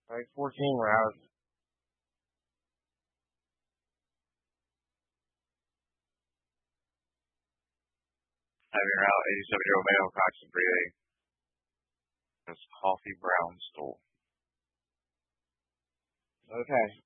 All right, 14 rounds. Having route 87-year-old male, Coxon 3A. That's Coffee Brown Stool. Okay.